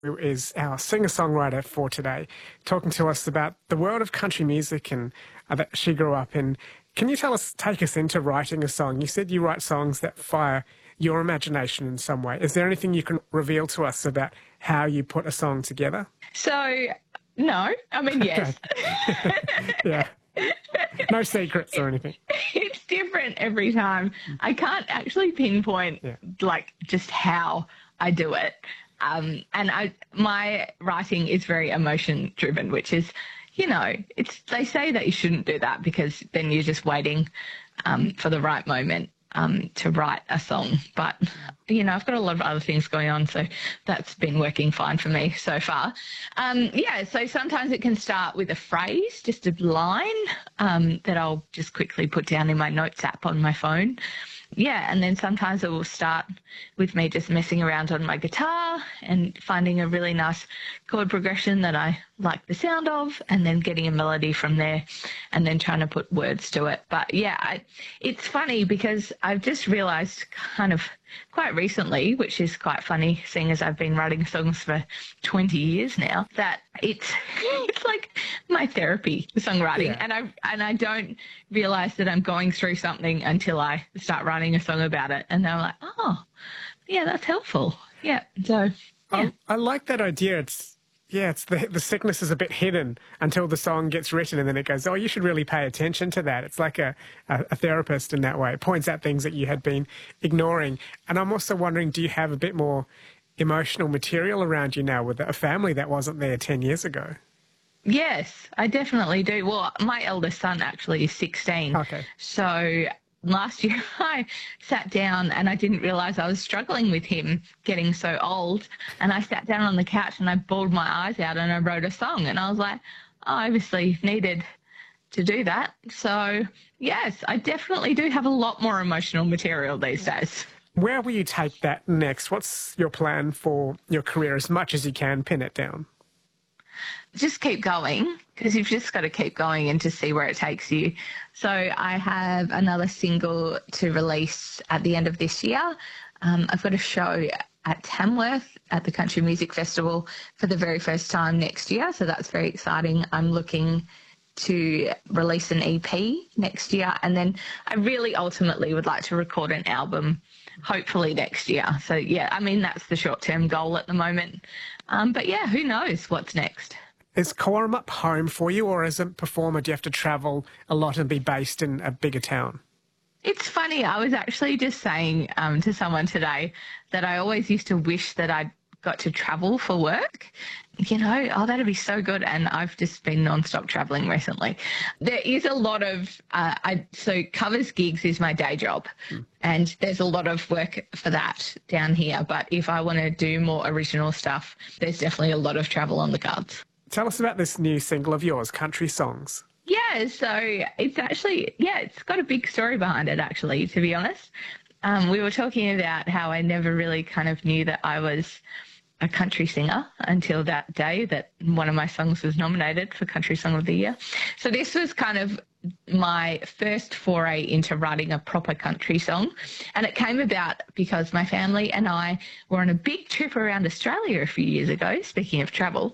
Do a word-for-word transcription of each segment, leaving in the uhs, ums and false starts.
who is our singer-songwriter for today, talking to us about the world of country music and uh, that she grew up in. Can you tell us, take us into writing a song? You said you write songs that fire your imagination in some way. Is there anything you can reveal to us about how you put a song together? So, no. I mean, yes. Yeah. No secrets or anything. It's different every time. I can't actually pinpoint, Yeah. like, just how I do it. Um, and I, my writing is very emotion driven, which is, you know, it's, they say that you shouldn't do that because then you're just waiting um, for the right moment um, to write a song. But, you know, I've got a lot of other things going on, so that's been working fine for me so far. Um, yeah, so sometimes it can start with a phrase, just a line um, that I'll just quickly put down in my notes app on my phone. Yeah, and then sometimes it will start with me just messing around on my guitar and finding a really nice chord progression that I like the sound of, and then getting a melody from there and then trying to put words to it. But yeah, I, it's funny because I've just realised kind of quite recently, which is quite funny seeing as I've been writing songs for twenty years now, that it's it's like my therapy, songwriting. Yeah. And I and I don't realise that I'm going through something until I start writing a song about it. And then I'm like, oh, yeah, that's helpful. Yeah. So yeah. I, I like that idea. It's yeah, it's the the sickness is a bit hidden until the song gets written, and then it goes, oh, you should really pay attention to that. It's like a, a, a therapist in that way. It points out things that you had been ignoring. And I'm also wondering, do you have a bit more emotional material around you now with a family that wasn't there ten years ago? Yes, I definitely do. Well, my eldest son actually is sixteen. Okay. So last year I sat down and I didn't realise I was struggling with him getting so old. And I sat down on the couch and I bawled my eyes out and I wrote a song. And I was like, oh, I obviously needed to do that. So, yes, I definitely do have a lot more emotional material these days. Where will you take that next? What's your plan for your career as much as you can pin it down? Just keep going, because you've just got to keep going and to see where it takes you. So I have another single to release at the end of this year. Um, I've got a show at Tamworth at the Country Music Festival for the very first time next year, so that's very exciting. I'm looking to release an E P next year, and then I really ultimately would like to record an album hopefully next year. So yeah, I mean, that's the short-term goal at the moment. Um, but yeah, who knows what's next? Is Cowarup home for you, or as a performer do you have to travel a lot and be based in a bigger town? It's funny, I was actually just saying um, to someone today that I always used to wish that I'd got to travel for work. You know, oh, that'd be so good. And I've just been non-stop traveling recently. There is a lot of, uh, I so covers gigs is my day job. Mm. And there's a lot of work for that down here. But if I want to do more original stuff, there's definitely a lot of travel on the cards. Tell us about this new single of yours, Country Songs. Yeah, so it's actually, yeah, it's got a big story behind it, actually, to be honest. Um, we were talking about how I never really kind of knew that I was a country singer until that day that one of my songs was nominated for Country Song of the Year. So this was kind of my first foray into writing a proper country song. And it came about because my family and I were on a big trip around Australia a few years ago, speaking of travel.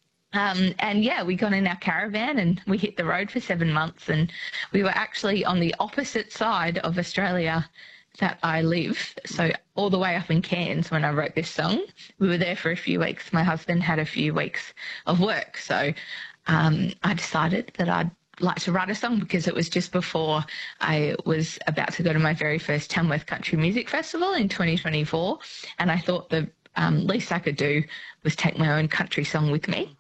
Um, and yeah, we got in our caravan and we hit the road for seven months and we were actually on the opposite side of Australia that I live. So all the way up in Cairns when I wrote this song. We were there for a few weeks. My husband had a few weeks of work. So um, I decided that I'd like to write a song because it was just before I was about to go to my very first Tamworth Country Music Festival in twenty twenty-four. And I thought the um, least I could do was take my own country song with me.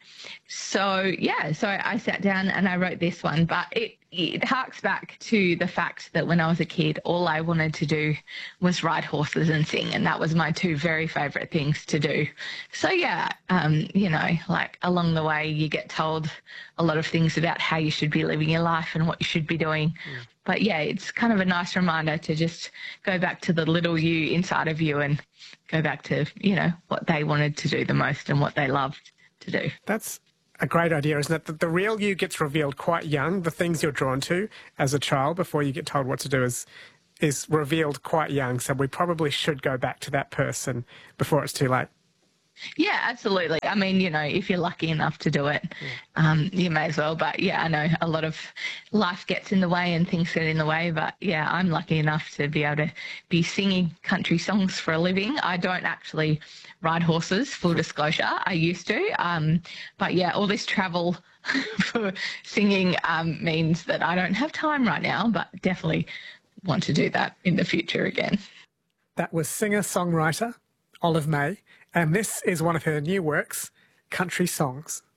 So, yeah, so I sat down and I wrote this one, but it, it harks back to the fact that when I was a kid, all I wanted to do was ride horses and sing, and that was my two very favourite things to do. So, yeah, um, you know, like along the way you get told a lot of things about how you should be living your life and what you should be doing. Mm. But, yeah, it's kind of a nice reminder to just go back to the little you inside of you and go back to, you know, what they wanted to do the most and what they loved to do. That's a great idea, isn't it? That the real you gets revealed quite young. The things you're drawn to as a child before you get told what to do is is revealed quite young. So we probably should go back to that person before it's too late. Yeah, absolutely. I mean, you know, if you're lucky enough to do it, Yeah. um, you may as well. But yeah, I know a lot of life gets in the way and things get in the way. But yeah, I'm lucky enough to be able to be singing country songs for a living. I don't actually ride horses, full disclosure. I used to. Um, but yeah, all this travel for singing um, means that I don't have time right now, but definitely want to do that in the future again. That was singer-songwriter Olive May, and this is one of her new works, Country Songs.